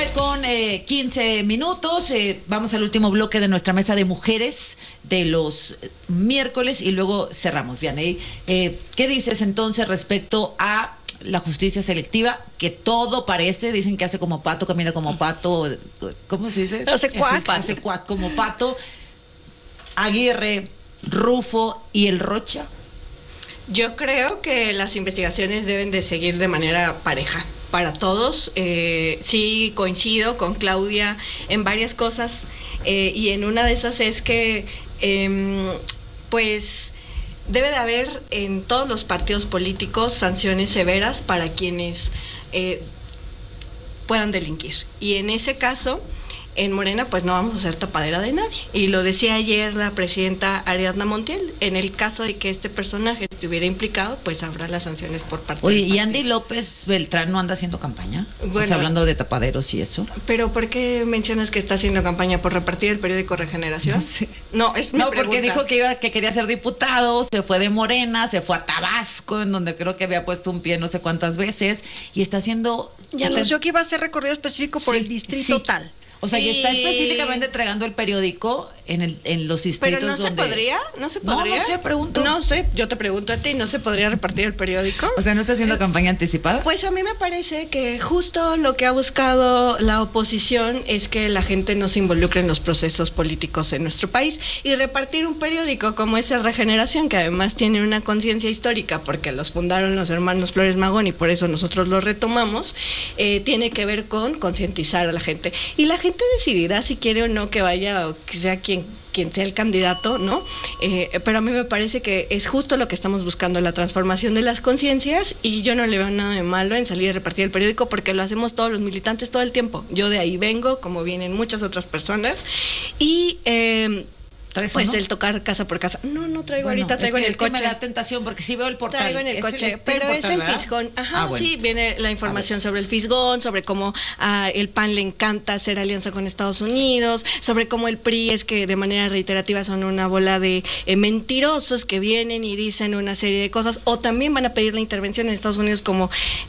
9:15. Vamos al último bloque de nuestra mesa de mujeres de los miércoles y luego cerramos. Vianey, ¿qué dices entonces respecto a la justicia selectiva? Que todo parece, dicen que hace como pato, camina como pato, ¿cómo se dice? Hace cuac como pato. Aguirre, Rufo y el Rocha. Yo creo que las investigaciones deben de seguir de manera pareja para todos. Sí coincido con Claudia en varias cosas, y en una de esas es que pues debe de haber en todos los partidos políticos sanciones severas para quienes puedan delinquir. Y en ese caso, en Morena, pues no vamos a ser tapadera de nadie. Y lo decía ayer la presidenta Ariadna Montiel, en el caso de que este personaje estuviera implicado, pues habrá las sanciones por parte Oye, del ¿y partido. Andy López Beltrán no anda haciendo campaña? Bueno, o sea, hablando de tapaderos y eso. ¿Pero por qué mencionas que está haciendo campaña? ¿Por repartir el periódico Regeneración? No sé. No, es mi No, pregunta. porque dijo que quería ser diputado, se fue de Morena, se fue a Tabasco, en donde creo que había puesto un pie no sé cuántas veces, y está haciendo... Y anunció que iba a hacer recorrido específico por el distrito tal. O sea, y está específicamente entregando el periódico en los distritos. Pero no donde... se podría, no se podría. No sé, pregunto. No sé, yo te pregunto a ti, ¿no se podría repartir el periódico? O sea, ¿no está haciendo campaña anticipada? Pues a mí me parece que justo lo que ha buscado la oposición es que la gente no se involucre en los procesos políticos en nuestro país, y repartir un periódico como es el Regeneración, que además tiene una conciencia histórica porque los fundaron los hermanos Flores Magón y por eso nosotros lo retomamos, tiene que ver con concientizar a la gente. Y la gente decidirá si quiere o no que vaya o que sea quien sea el candidato, ¿no? Pero a mí me parece que es justo lo que estamos buscando, la transformación de las conciencias, y yo no le veo nada de malo en salir a repartir el periódico porque lo hacemos todos los militantes todo el tiempo. Yo de ahí vengo, como vienen muchas otras personas, y... pues el tocar casa por casa. No traigo, bueno, ahorita traigo en el coche. Me da tentación porque sí veo el portal. Traigo en el coche, pero es en Fisgón. Ajá, bueno. Sí, viene la información sobre el Fisgón, sobre cómo el PAN le encanta hacer alianza con Estados Unidos, sobre cómo el PRI es que de manera reiterativa son una bola de mentirosos que vienen y dicen una serie de cosas, o también van a pedir la intervención en Estados Unidos como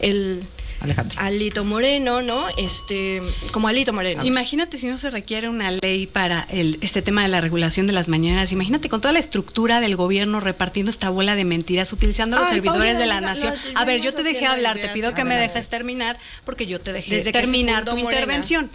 Alito Moreno, ¿no? Como Alito Moreno. Imagínate si no se requiere una ley para este tema de la regulación de las mañaneras. Imagínate con toda la estructura del gobierno repartiendo esta bola de mentiras, utilizando a los servidores de la nación. A ver, yo te dejé hablar, te pido que me dejes terminar, porque yo te dejé terminar tu intervención.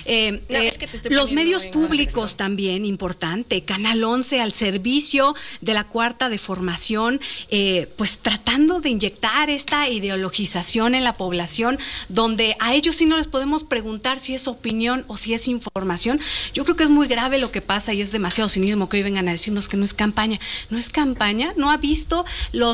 Los medios públicos también, importante. Canal 11 al servicio de la cuarta de formación, pues tratando de inyectar esta ideologización en la población, donde a ellos sí no les podemos preguntar si es opinión o si es información. Yo creo que es muy grave lo que pasa y es demasiado cinismo que hoy vengan a decirnos que no es campaña. No es campaña, no ha visto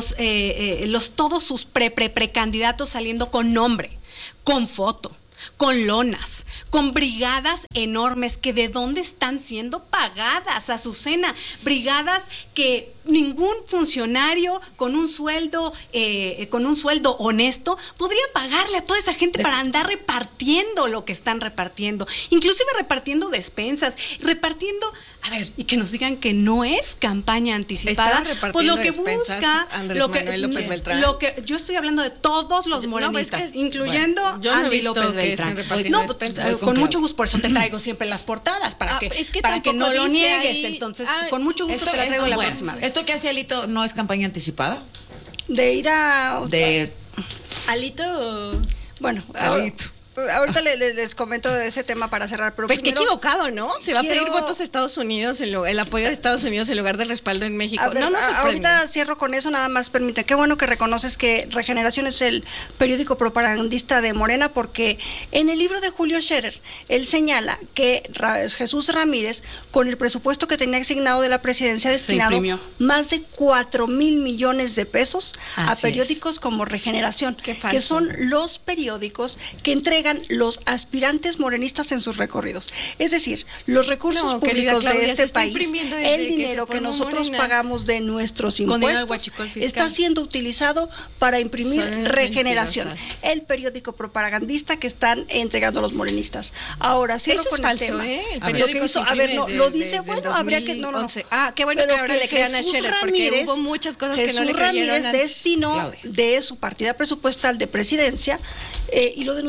todos sus precandidatos saliendo con nombre, con foto, con lonas, con brigadas enormes que de dónde están siendo pagadas, Azucena, brigadas que ningún funcionario con un sueldo honesto podría pagarle a toda esa gente para andar repartiendo lo que están repartiendo, inclusive repartiendo despensas, y que nos digan que no es campaña anticipada, pues lo que busca Manuel López Beltrán. Yo estoy hablando de todos los morenistas, incluyendo Andy López Beltrán. Con mucho gusto, por eso te traigo siempre las portadas para que no lo niegues. Ahí, entonces, con mucho gusto te la traigo la próxima vez. ¿Esto que hace Alito no es campaña anticipada? De ir a... Alito... Bueno, Alito. Ahorita les comento de ese tema para cerrar. Pero pues qué equivocado, ¿no? Se va a pedir votos a Estados Unidos, el apoyo de Estados Unidos en lugar del respaldo en México. Ver, no sorprende. Ahorita cierro con eso, nada más permite. Qué bueno que reconoces que Regeneración es el periódico propagandista de Morena, porque en el libro de Julio Scherer, él señala que Jesús Ramírez, con el presupuesto que tenía asignado de la presidencia, ha destinado más de 4,000 millones de pesos a periódicos como Regeneración, que son los periódicos que entregan los aspirantes morenistas en sus recorridos. Es decir, los recursos públicos de este país, el dinero que nosotros pagamos de nuestros impuestos, está siendo utilizado para imprimir Regeneración, el periódico propagandista que están entregando los morenistas. Ahora, cierro con el tema. Lo que hizo, lo dice, bueno, habría que no. Qué bueno que ahora le crean a Scherer, porque hubo muchas cosas que no le creyeron. Jesús Ramírez destinó de su partida presupuestal de presidencia, y lo denunció Jesús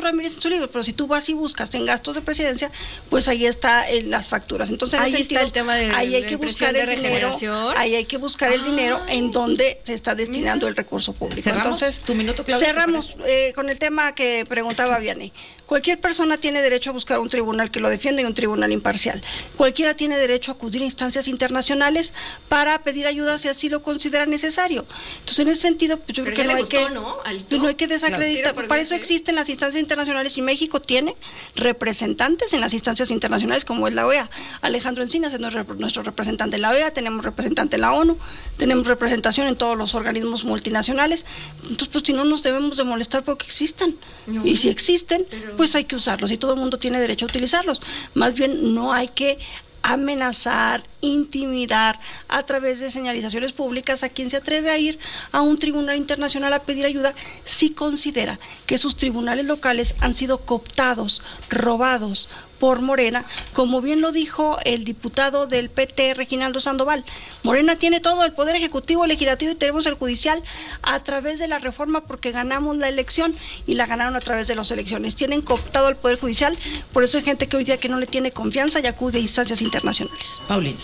Ramírez en su libro, pero si tú vas y buscas en gastos de presidencia, pues ahí está en las facturas. Entonces, ahí está el tema de ahí hay que buscar el dinero, ahí hay que buscar el dinero en donde se está destinando el recurso público. ¿Cerramos Entonces, tu minuto, Claudia? cerramos con el tema que preguntaba Vianney. Cualquier persona tiene derecho a buscar un tribunal que lo defienda y un tribunal imparcial. Cualquiera tiene derecho a acudir a instancias internacionales para pedir ayuda si así lo considera necesario. Entonces, en ese sentido, pues yo creo que no hay que desacreditar. Para eso existen las instancias internacionales y México tiene representantes en las instancias internacionales como es la OEA. Alejandro Encinas es nuestro representante en la OEA, tenemos representante en la ONU, tenemos representación en todos los organismos multinacionales. Entonces, pues si no nos debemos de molestar porque existan. No, y si existen, pues hay que usarlos y todo el mundo tiene derecho a utilizarlos. Más bien no hay que amenazar, intimidar a través de señalizaciones públicas a quien se atreve a ir a un tribunal internacional a pedir ayuda si considera que sus tribunales locales han sido cooptados, robados por Morena, como bien lo dijo el diputado del PT, Reginaldo Sandoval. Morena tiene todo el poder ejecutivo, legislativo y tenemos el judicial a través de la reforma porque ganamos la elección y la ganaron a través de las elecciones. Tienen cooptado el poder judicial, por eso hay gente que hoy día que no le tiene confianza y acude a instancias internacionales. Paulina.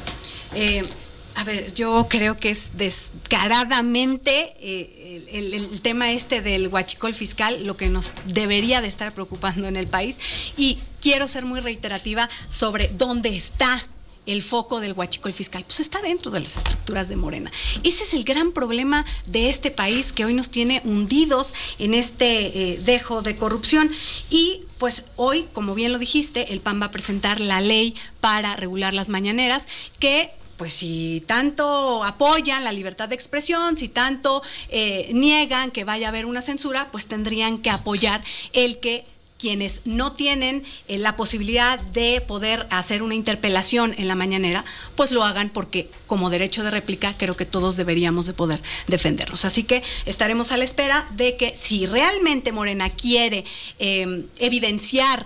A ver, yo creo que es descaradamente el tema del huachicol fiscal lo que nos debería de estar preocupando en el país, y quiero ser muy reiterativa sobre dónde está el foco del huachicol fiscal. Pues está dentro de las estructuras de Morena. Ese es el gran problema de este país que hoy nos tiene hundidos en este dejo de corrupción. Y pues hoy, como bien lo dijiste, el PAN va a presentar la ley para regular las mañaneras, que pues si tanto apoyan la libertad de expresión, si tanto niegan que vaya a haber una censura, pues tendrían que apoyar el que quienes no tienen la posibilidad de poder hacer una interpelación en la mañanera, pues lo hagan, porque como derecho de réplica creo que todos deberíamos de poder defendernos. Así que estaremos a la espera de que, si realmente Morena quiere evidenciar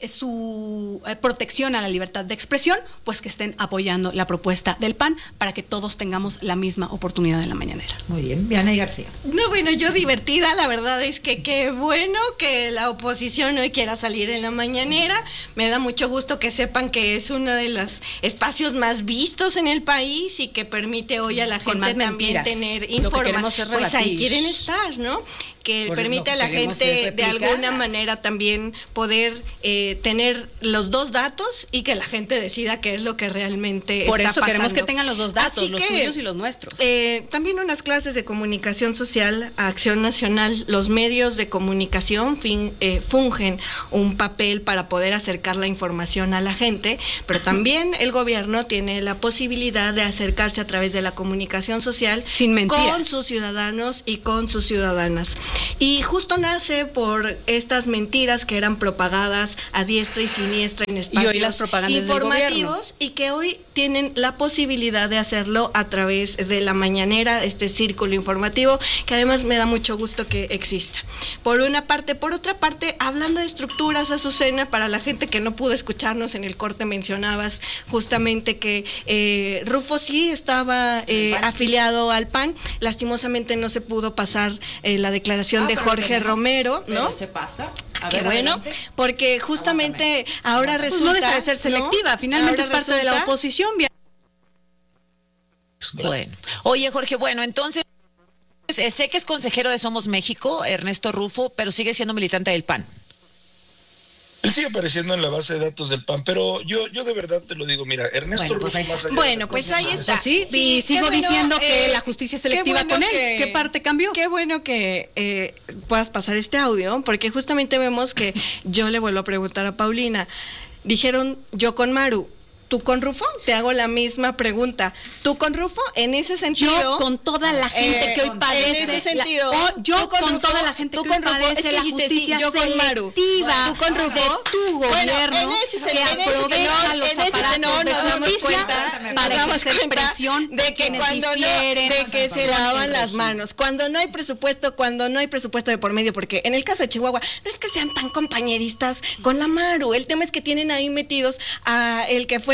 su protección a la libertad de expresión, pues que estén apoyando la propuesta del PAN para que todos tengamos la misma oportunidad en la mañanera. Muy bien, Vianney García. No, bueno, yo divertida, la verdad es que qué bueno que la oposición hoy quiera salir en la mañanera. Me da mucho gusto que sepan que es uno de los espacios más vistos en el país y que permite hoy a la gente también tener información. Pues ahí quieren estar, ¿no? Que permite a la gente de alguna manera también poder tener los dos datos y que la gente decida qué es lo que realmente Por está eso pasando. Queremos que tengan los dos datos, Así los que, suyos y los nuestros. También unas clases de comunicación social a Acción Nacional. Los medios de comunicación fungen un papel para poder acercar la información a la gente, pero también el gobierno tiene la posibilidad de acercarse a través de la comunicación social sin mentiras, con sus ciudadanos y con sus ciudadanas. Y justo nace por estas mentiras que eran propagadas a diestra y siniestra en espacios y hoy las propagandas informativos, y que hoy tienen la posibilidad de hacerlo a través de la mañanera, este círculo informativo, que además me da mucho gusto que exista. Por una parte. Por otra parte, hablando de estructuras, Azucena, para la gente que no pudo escucharnos en el corte, mencionabas justamente que Rufo sí estaba afiliado al PAN. Lastimosamente no se pudo pasar la declaración de Jorge Romero, ¿no? Pero se pasa. A Qué ver, bueno, adelante. porque justamente ahora pues resulta... no deja de ser selectiva, ¿no? finalmente Ahora es parte de la resulta... oposición. Bueno, oye Jorge, bueno, entonces sé que es consejero de Somos México, Ernesto Rufo, pero sigue siendo militante del PAN. Él sigue apareciendo en la base de datos del PAN, pero yo de verdad te lo digo, mira, Ernesto Bueno, pues Rufo ahí más allá Bueno, de pues cosas ahí malas. está. Sí, y sigo qué bueno, diciendo que la justicia es selectiva qué bueno con él. ¿Qué parte cambió? Qué bueno que puedas pasar este audio, porque justamente vemos que yo le vuelvo a preguntar a Paulina. Dijeron yo con Maru, ¿tú con Rufo? Te hago la misma pregunta. ¿Tú con Rufo? En ese sentido... Yo con toda la gente que hoy padece... En ese sentido... yo con toda la gente que hoy padece la justicia yo con Maru. selectiva ¿Tú con Rufo? de tu gobierno que aprovecha los aparatos de justicia para ejercer presión de que cuando de que se lavan las manos. Cuando no hay presupuesto de por medio, porque en el caso de Chihuahua, no es que sean tan compañeristas con la Maru. El tema es que tienen ahí metidos a el que fue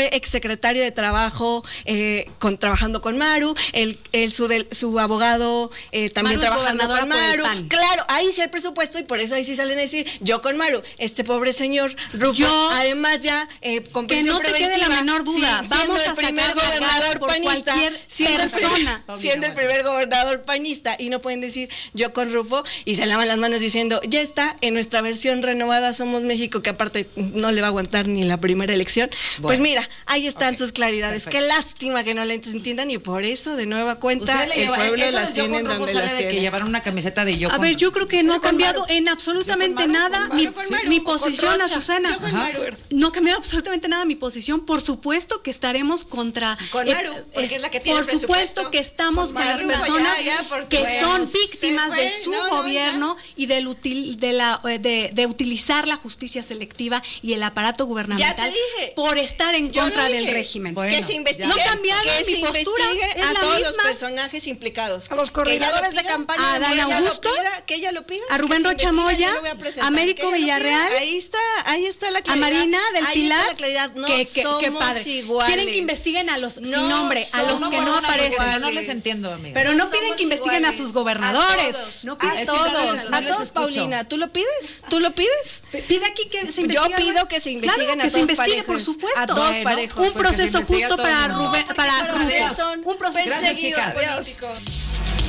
fue exsecretario de Trabajo trabajando con Maru, su abogado también Maru trabajando con Maru. PAN. Claro, ahí sí el presupuesto y por eso ahí sí salen a decir, yo con Maru, este pobre señor Rufo, además ya con que no te quede la menor duda, vamos a primer gobernador panista, siendo el primer gobernador panista, y no pueden decir yo con Rufo y se lavan las manos diciendo, ya está en nuestra versión renovada Somos México, que aparte no le va a aguantar ni la primera elección. Bueno, pues mira, ahí están sus claridades. Perfecto. Qué lástima que no le entiendan, y por eso de nueva cuenta el pueblo las tiene donde las tiene. De que llevaron una camiseta de yo. A ver, yo creo que no ha cambiado en absolutamente nada mi posición, Azucena. No ha cambiado absolutamente nada mi posición. Por supuesto que estaremos contra con Maru, porque es la que tiene por supuesto que estamos con las personas que son víctimas de su gobierno y de utilizar la justicia selectiva y el aparato gubernamental por estar en contra del régimen. Bueno, que se investigue, no cambiaron mi postura, es a la todos misma. Los personajes implicados, a los coordinadores de campaña, a Adán Augusto, que ella lo pida, a Rubén Rocha Moya, a Américo Villarreal, ahí está la claridad, a Marina del Pilar, la claridad. No qué padre. Iguales. Quieren que investiguen a los sin nombre, a los que no aparecen. No les entiendo, amiga. Pero no piden que investiguen a sus gobernadores. No piden a todos, Paulina. ¿Tú lo pides? Pide aquí que se investiguen. Yo pido que se investiguen a todos. Que se investigue, por supuesto. A todos parejos. Un proceso justo para Rufo. Un proceso Gracias, chicas. político.